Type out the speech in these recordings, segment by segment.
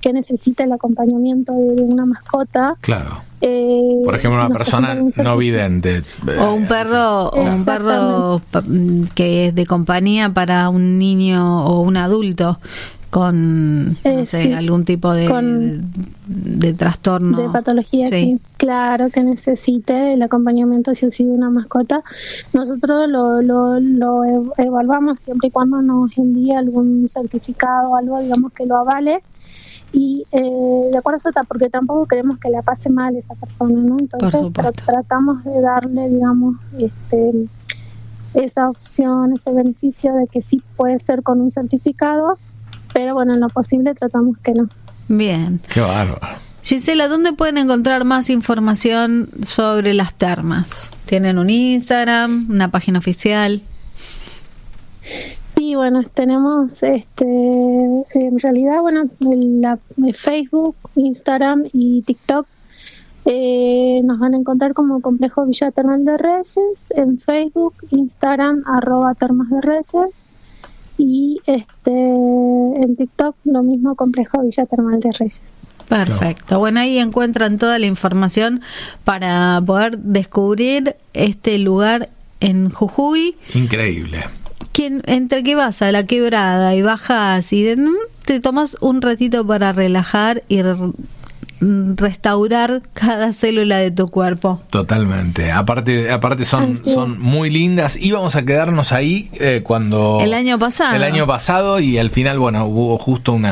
que necesita el acompañamiento de una mascota. Claro. Por ejemplo, una persona no vidente. O un perro que es de compañía para un niño o un adulto con no sé, sí, algún tipo de trastorno, de patología, sí, claro, que necesite el acompañamiento sí o sí de una mascota. Nosotros lo evaluamos siempre y cuando nos envíe algún certificado o algo, digamos, que lo avale. Y de acuerdo a eso, porque tampoco queremos que la pase mal esa persona, ¿no? Entonces tratamos de darle, digamos, esa opción, ese beneficio de que sí puede ser con un certificado, pero bueno, en lo posible tratamos que no. Bien. Qué bárbaro. Gisela, ¿dónde pueden encontrar más información sobre las termas? ¿Tienen un Instagram, una página oficial? Sí, bueno, tenemos en realidad, bueno, Facebook, Instagram y TikTok. Nos van a encontrar como Complejo Villa Termal de Reyes en Facebook, Instagram @Termas de Reyes, y en TikTok lo mismo, Complejo Villa Termal de Reyes. Perfecto. Bueno, ahí encuentran toda la información para poder descubrir este lugar en Jujuy. Increíble. Entre que vas a la Quebrada y bajas y te tomas un ratito para relajar y restaurar cada célula de tu cuerpo. Totalmente. Aparte son muy lindas. Íbamos a quedarnos ahí cuando el año pasado y al final, bueno, hubo justo un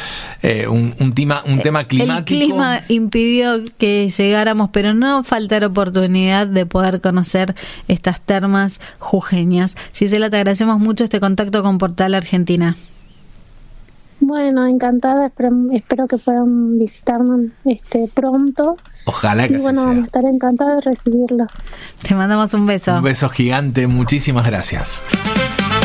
tema climático. El clima impidió que llegáramos, pero no faltará oportunidad de poder conocer estas termas jujeñas. Gisela, te agradecemos mucho este contacto con Portal Argentina. Bueno, encantada, espero que puedan visitarnos pronto. Ojalá que y bueno, vamos a estar encantados de recibirlos. Te mandamos un beso. Un beso gigante, muchísimas gracias.